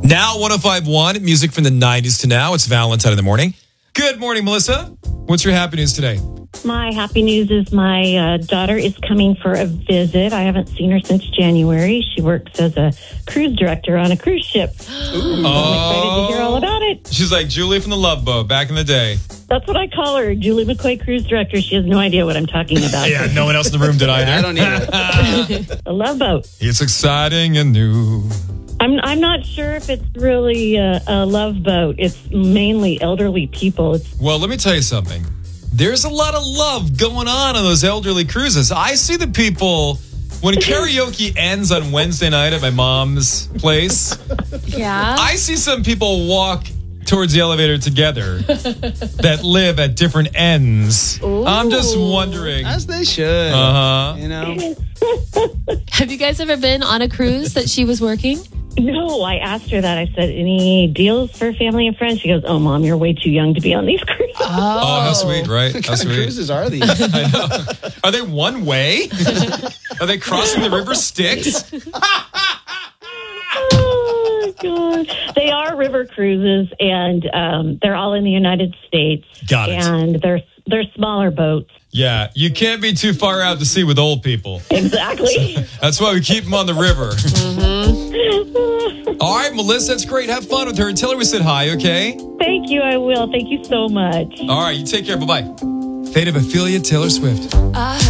Now 105.1, music from the 90s to now. It's Valentine in the morning. Good morning, Melissa. What's your happy news today? My happy news is my daughter is coming for a visit. I haven't seen her since January. She works as a cruise director on a cruise ship. I'm excited to hear all about it. She's like Julie from the Love Boat back in the day. That's what I call her, Julie McCoy, cruise director. She has no idea what I'm talking about. Yeah, no one else in the room did either. I don't either. A Love Boat. It's exciting and new. I'm not sure if it's really a love boat. It's mainly elderly people. Well, let me tell you something. There's a lot of love going on those elderly cruises. I see the people when karaoke ends on Wednesday night at my mom's place. Yeah. I see some people walk towards the elevator together that live at different ends. Ooh. I'm just wondering. As they should. Uh-huh. You know? Have you guys ever been on a cruise that she was working? No, I asked her that. I said, any deals for family and friends? She goes, oh, Mom, you're way too young to be on these cruises. Oh, how sweet, right? What How kind of sweet. cruises are these? I know. Are they one way? Are they crossing the river Styx? Oh, God. They are river cruises, and they're all in the United States. Got it. And they're smaller boats. Yeah, you can't be too far out to sea with old people. Exactly. That's why we keep them on the river. All right, Melissa, that's great. Have fun with her and tell her we said hi, okay? Thank you. I will. Thank you so much. All right, you take care. Bye-bye. Fate of Ophelia, Taylor Swift. I